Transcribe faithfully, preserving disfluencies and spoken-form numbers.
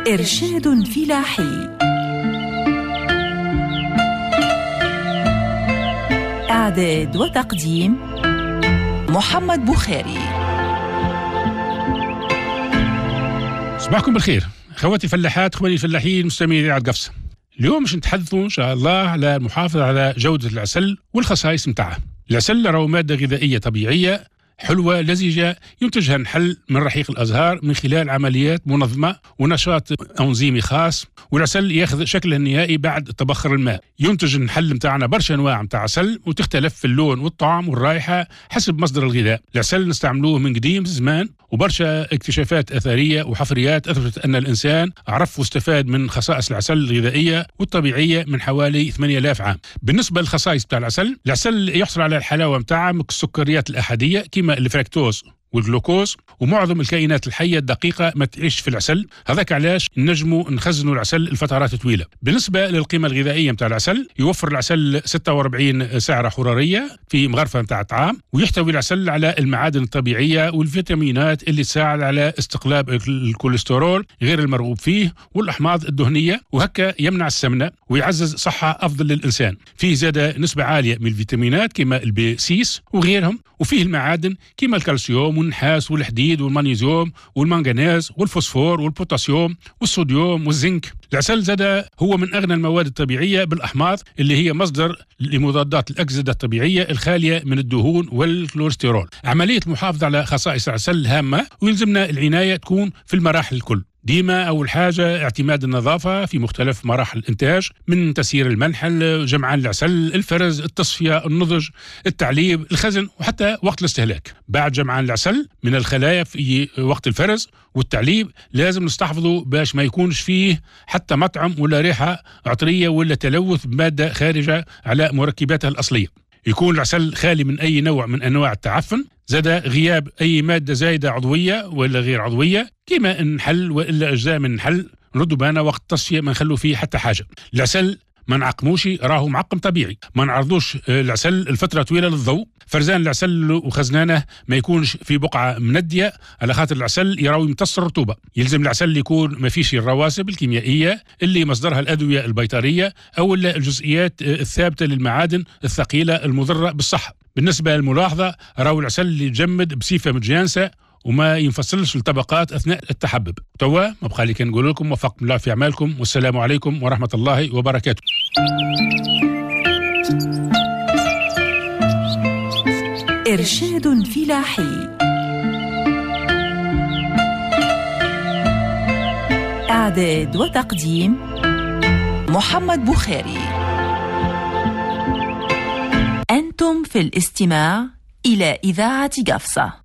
إرشاد فلاحي. إعداد وتقديم محمد بخاري. صباحكم بالخير خواتي الفلاحات، خواتي الفلاحين، مستمعين إذاعة قفصة. اليوم مش نتحدثوا إن شاء الله على المحافظة على جودة العسل والخصائص متاعها. العسل راهو مادة غذائية طبيعية حلوة لزجة ينتجها النحل من رحيق الأزهار من خلال عمليات منظمة ونشاط أنزيمي خاص، والعسل ياخذ شكله النهائي بعد تبخر الماء. ينتج النحل متاعنا برشا أنواع متاع عسل وتختلف في اللون والطعم والرائحة حسب مصدر الغذاء. العسل نستعملوه من قديم زمان، وبرشا اكتشافات أثرية وحفريات أثبتت أن الإنسان عرف واستفاد من خصائص العسل الغذائية والطبيعية من حوالي ثمانية آلاف عام. بالنسبة للخصائص بتاع العسل، العسل يحصل على الحلاوة متاعه من السكريات الأحادية كما الفركتوز والجلوكوز، ومعظم الكائنات الحية الدقيقة ما تعيش في العسل. هذاك علاش نجموا نخزنوا العسل لفترات طويلة. بالنسبة للقيمة الغذائية متاع العسل، يوفر العسل ستة وأربعين سعرة حرارية في مغرفة متاع الطعام، ويحتوي العسل على المعادن الطبيعية والفيتامينات اللي تساعد على استقلاب الكوليسترول غير المرغوب فيه والأحماض الدهنية، وهكا يمنع السمنة ويعزز صحة أفضل للإنسان. فيه زاد نسبة عالية من الفيتامينات كما البي سيس وغيرهم، وفيه المعادن كما الكالسيوم والنحاس والحديد والمغنيسيوم والمنغنيز والفوسفور والبوتاسيوم والصوديوم والزنك. العسل زاد هو من أغنى المواد الطبيعية بالأحماض اللي هي مصدر لمضادات الأكسدة الطبيعية الخالية من الدهون والكوليسترول. عملية المحافظة على خصائص العسل هامة، ويلزمنا العناية تكون في المراحل الكل. ديما أول حاجة اعتماد النظافة في مختلف مراحل الإنتاج، من تسيير المنحل، جمعان العسل، الفرز، التصفية، النضج، التعليب، الخزن، وحتى وقت الاستهلاك. بعد جمعان العسل من الخلايا في وقت الفرز والتعليب لازم نستحفظه باش ما يكونش فيه حتى مطعم ولا ريحة عطرية ولا تلوث بمادة خارجة على مركباتها الأصلية. يكون العسل خالي من أي نوع من أنواع التعفن، زاد غياب أي مادة زايدة عضوية ولا غير عضوية كما النحل وإلا أجزاء من النحل نردوا بانا وقت التصفية ما نخلوا فيه حتى حاجة. العسل ما نعقموش، راهو معقم طبيعي. ما نعرضوش العسل الفترة طويلة للضوء. فرزان العسل وخزنانه ما يكونش في بقعة مندية، على خاطر العسل يراوي يمتص الرطوبة. يلزم العسل يكون ما فيش الرواسب الكيميائية اللي مصدرها الأدوية البيطرية أو الجزئيات الثابتة للمعادن الثقيلة المضرة بالصحة. بالنسبة للملاحظة، راهو العسل اللي يجمد بصفة متجانسة وما ينفصلش الطبقات أثناء التحبب. توا ما بقى لي كان نقول لكم وفقكم الله في أعمالكم، والسلام عليكم ورحمة الله وبركاته. إرشاد فلاحي. إعداد وتقديم محمد بخاري. أنتم في الاستماع إلى إذاعة قفصة.